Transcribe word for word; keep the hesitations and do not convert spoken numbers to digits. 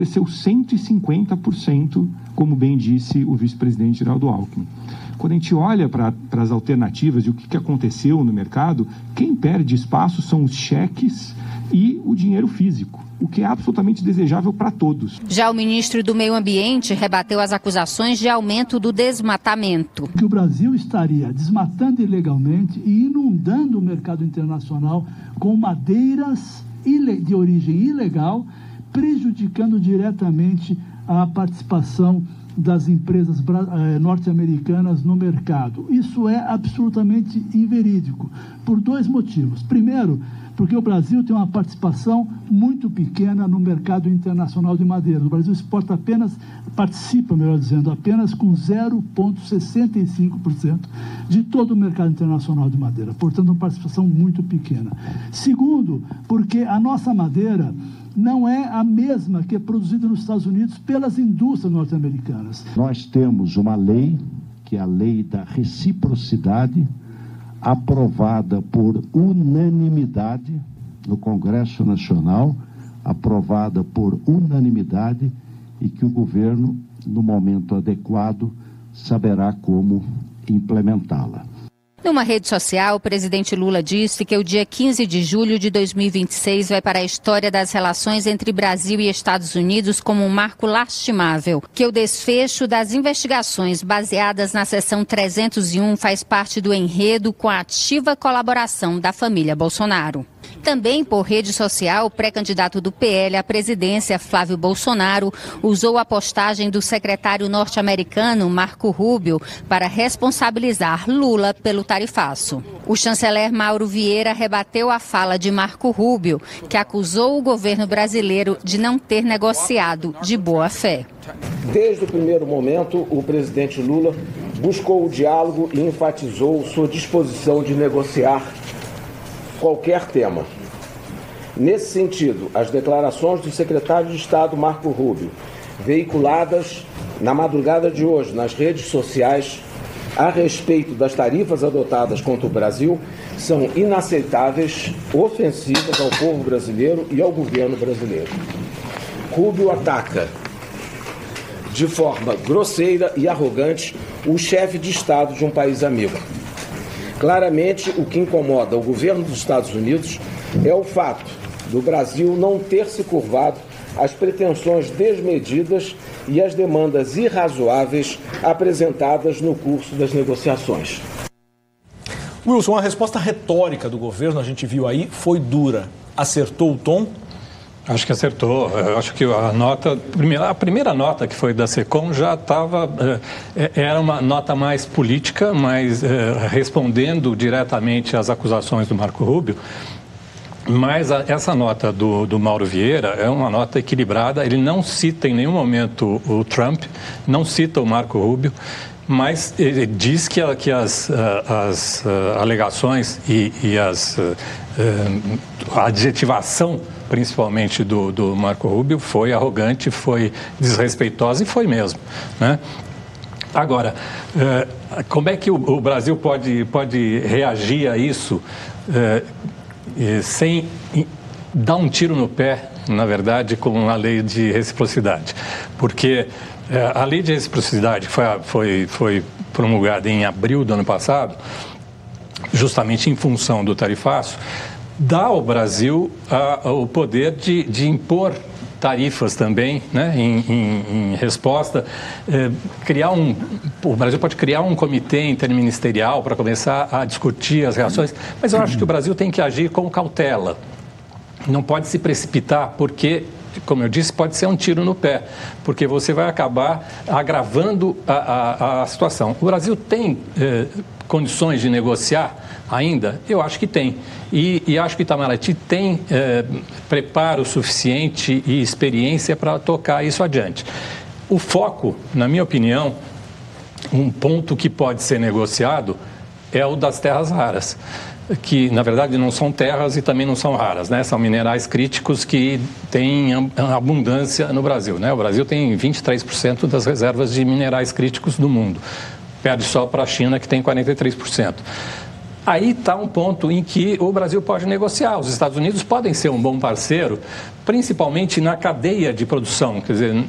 cresceu cento e cinquenta por cento, como bem disse o vice-presidente Geraldo Alckmin. Quando a gente olha para as alternativas e o que, que aconteceu no mercado, quem perde espaço são os cheques e o dinheiro físico, o que é absolutamente desejável para todos. Já o ministro do Meio Ambiente rebateu as acusações de aumento do desmatamento. Que o Brasil estaria desmatando ilegalmente e inundando o mercado internacional com madeiras de origem ilegal, prejudicando diretamente a participação das empresas norte-americanas no mercado. Isso é absolutamente inverídico, por dois motivos. Primeiro, porque o Brasil tem uma participação muito pequena no mercado internacional de madeira. O Brasil exporta apenas, participa, melhor dizendo, apenas com zero vírgula sessenta e cinco por cento de todo o mercado internacional de madeira. Portanto, uma participação muito pequena. Segundo, porque a nossa madeira não é a mesma que é produzida nos Estados Unidos pelas indústrias norte-americanas. Nós temos uma lei, que é a lei da reciprocidade, aprovada por unanimidade no Congresso Nacional, aprovada por unanimidade e que o governo, no momento adequado, saberá como implementá-la. Numa rede social, o presidente Lula disse que o dia quinze de julho de dois mil e vinte e seis vai para a história das relações entre Brasil e Estados Unidos como um marco lastimável, que o desfecho das investigações baseadas na seção trezentos e um faz parte do enredo com a ativa colaboração da família Bolsonaro. Também por rede social, o pré-candidato do P L à presidência, Flávio Bolsonaro, usou a postagem do secretário norte-americano, Marco Rubio, para responsabilizar Lula pelo tarifaço. O chanceler Mauro Vieira rebateu a fala de Marco Rubio, que acusou o governo brasileiro de não ter negociado de boa fé. Desde o primeiro momento, o presidente Lula buscou o diálogo e enfatizou sua disposição de negociar qualquer tema. Nesse sentido, as declarações do secretário de Estado Marco Rubio, veiculadas na madrugada de hoje nas redes sociais a respeito das tarifas adotadas contra o Brasil, são inaceitáveis, ofensivas ao povo brasileiro e ao governo brasileiro. Rubio ataca de forma grosseira e arrogante o chefe de Estado de um país amigo. Claramente, o que incomoda o governo dos Estados Unidos é o fato do Brasil não ter se curvado às pretensões desmedidas e às demandas irrazoáveis apresentadas no curso das negociações. Wilson, a resposta retórica do governo, a gente viu aí, foi dura. Acertou o tom? Acho que acertou. Eu acho que a nota, a primeira nota que foi da SECOM já estava, era uma nota mais política, mas respondendo diretamente às acusações do Marco Rubio. Mas a, essa nota do, do Mauro Vieira é uma nota equilibrada. Ele não cita em nenhum momento o Trump, não cita o Marco Rubio, mas ele diz que, a, que as, as alegações e, e as, a adjetivação, principalmente do, do Marco Rubio, foi arrogante, foi desrespeitosa e foi mesmo, né? Agora, como é que o, o Brasil pode, pode reagir a isso sem dar um tiro no pé, na verdade, com a lei de reciprocidade? Porque a lei de reciprocidade foi, foi, foi promulgada em abril do ano passado, justamente em função do tarifaço, dá ao Brasil a, o poder de, de impor tarifas também, né, em, em, em resposta, eh, criar um, o Brasil pode criar um comitê interministerial para começar a discutir as reações, mas eu acho que o Brasil tem que agir com cautela, não pode se precipitar, porque, como eu disse, pode ser um tiro no pé, porque você vai acabar agravando a, a, a situação. O Brasil tem eh, condições de negociar ainda? Eu acho que tem. E, e acho que Itamaraty tem eh, preparo suficiente e experiência para tocar isso adiante. O foco, na minha opinião, um ponto que pode ser negociado é o das terras raras, que na verdade não são terras e também não são raras, né? São minerais críticos que têm abundância no Brasil, né? O Brasil tem vinte e três por cento das reservas de minerais críticos do mundo, perde só para a China, que tem quarenta e três por cento. Aí está um ponto em que o Brasil pode negociar. Os Estados Unidos podem ser um bom parceiro, principalmente na cadeia de produção. Quer dizer,